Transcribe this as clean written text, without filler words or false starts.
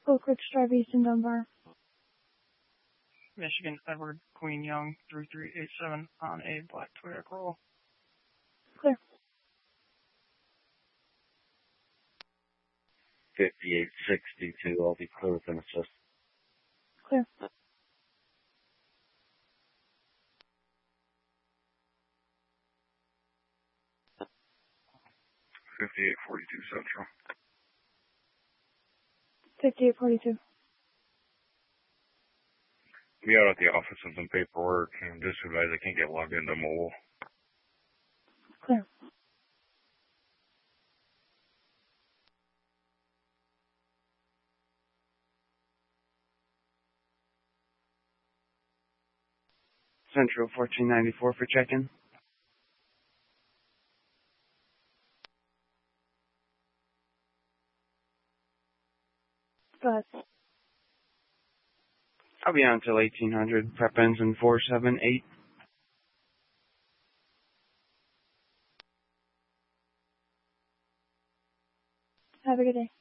Oak Ridge Drive East in Dunbar. Michigan Edward Queen Young 3387 on a black Toyota Corolla. Clear. 5862, I'll be clear with an assist. Clear. 5842 Central. 5842. Be out at the office on some paperwork and just advise I can't get logged into mobile. Clear. Central 1494 for check-in. Go ahead. I'll be on until 1800. Prep ends in 478. Have a good day.